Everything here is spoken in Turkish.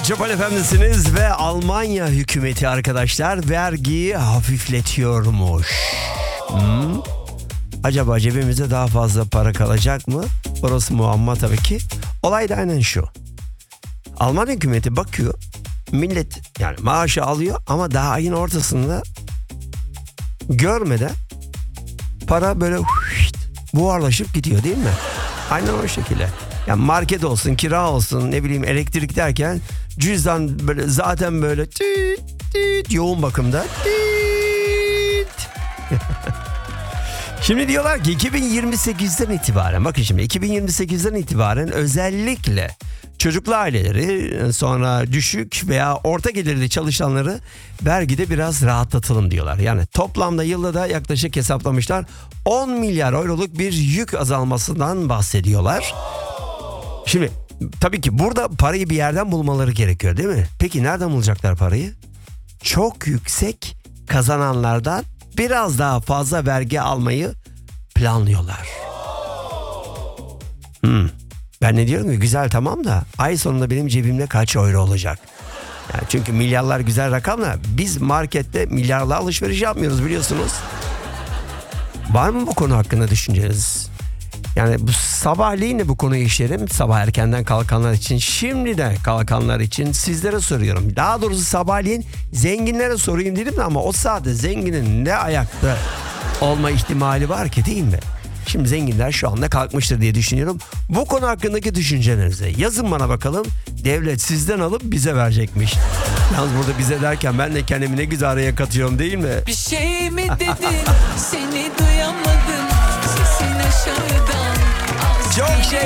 Metropol Efendisi'niz ve Almanya hükümeti arkadaşlar vergiyi hafifletiyormuş. Acaba cebimizde daha fazla para kalacak mı? Orası muamma tabii ki. Olay da aynen şu. Alman hükümeti bakıyor. Millet yani maaşı alıyor ama daha ayın ortasında görmeden para böyle buharlaşıp gidiyor değil mi? Aynen o şekilde. Yani market olsun, kira olsun, ne bileyim elektrik derken cüzdan böyle zaten böyle tit tit yoğun bakımda tit. Şimdi diyorlar ki 2028'den itibaren, bakın şimdi 2028'den itibaren özellikle çocuklu aileleri, sonra düşük veya orta gelirli çalışanları vergide biraz rahatlatalım diyorlar. Yani toplamda yılda da yaklaşık hesaplamışlar 10 milyar euroluk bir yük azalmasından bahsediyorlar. Şimdi tabii ki burada parayı bir yerden bulmaları gerekiyor değil mi? Peki nereden bulacaklar parayı? Çok yüksek kazananlardan biraz daha fazla vergi almayı planlıyorlar. Ben ne diyorum ki güzel tamam da ay sonunda benim cebimde kaç euro olacak? Yani çünkü milyarlar güzel rakamlar. Biz markette milyarla alışveriş yapmıyoruz biliyorsunuz. Var mı bu konu hakkında düşünceniz? Yani bu sabahleyin de bu konuyu işlerim. Sabah erkenden kalkanlar için, şimdiden kalkanlar için sizlere soruyorum. Daha doğrusu sabahleyin zenginlere sorayım dedim de ama o saatte zenginin ne ayakta olma ihtimali var ki değil mi? Şimdi zenginler şu anda kalkmıştır diye düşünüyorum. Bu konu hakkındaki düşüncelerinizi yazın bana bakalım. Devlet sizden alıp bize verecekmiş. Yalnız burada bize derken ben de kendimi ne güzel araya katıyorum değil mi? Bir şey mi dedin? Seni duyamadım. Sesin aşağıdan. Çok şey